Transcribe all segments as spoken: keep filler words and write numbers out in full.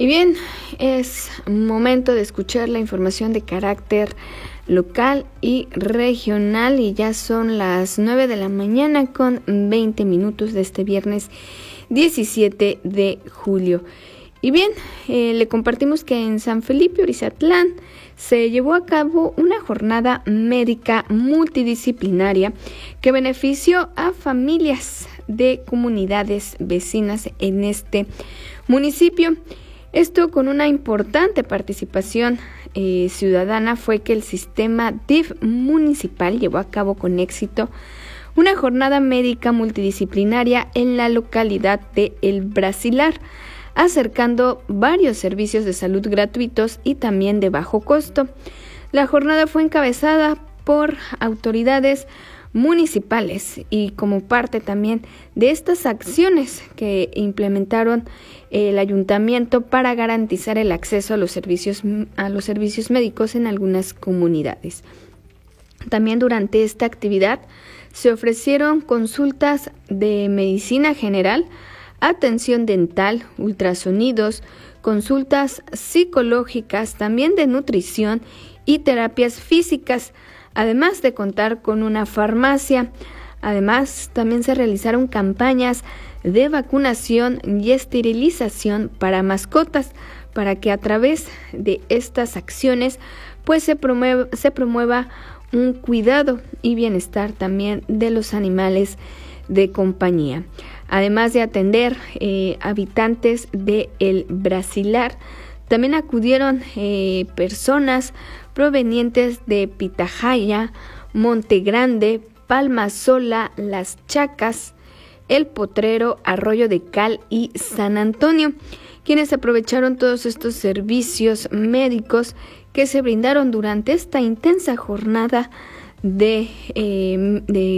Y bien, es momento de escuchar la información de carácter local y regional, y ya son las nueve de la mañana con veinte minutos de este viernes diecisiete de julio. Y bien, eh, le compartimos que en San Felipe Orizatlán se llevó a cabo una jornada médica multidisciplinaria que benefició a familias de comunidades vecinas en este municipio. Esto con una importante participación eh, ciudadana fue que el sistema D I F municipal llevó a cabo con éxito una jornada médica multidisciplinaria en la localidad de El Brasilar, acercando varios servicios de salud gratuitos y también de bajo costo. La jornada fue encabezada por autoridades municipales y como parte también de estas acciones que implementaron el ayuntamiento para garantizar el acceso a los servicios a los servicios médicos en algunas comunidades. También durante esta actividad se ofrecieron consultas de medicina general, atención dental, ultrasonidos, consultas psicológicas, también de nutrición y terapias físicas, además de contar con una farmacia. Además, también se realizaron campañas de vacunación y esterilización para mascotas, para que a través de estas acciones pues se promueva, se promueva un cuidado y bienestar también de los animales de compañía. Además de atender eh, habitantes de El Brasilar, también acudieron eh, personas provenientes de Pitahaya, Monte Grande, Palma Sola, Las Chacas, El Potrero, Arroyo de Cal y San Antonio, quienes aprovecharon todos estos servicios médicos que se brindaron durante esta intensa jornada de, eh,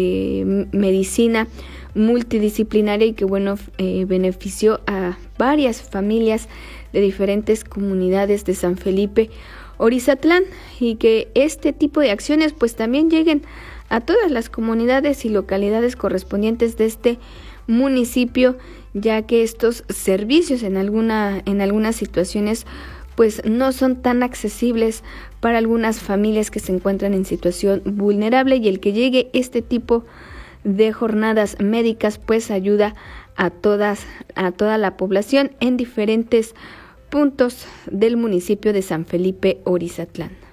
de medicina multidisciplinaria y que bueno eh, benefició a varias familias de diferentes comunidades de San Felipe Orizatlán, y que este tipo de acciones pues también lleguen a todas las comunidades y localidades correspondientes de este municipio, ya que estos servicios en alguna en algunas situaciones pues no son tan accesibles para algunas familias que se encuentran en situación vulnerable, y el que llegue este tipo de jornadas médicas pues ayuda a todas a toda la población en diferentes puntos del municipio de San Felipe Orizatlán.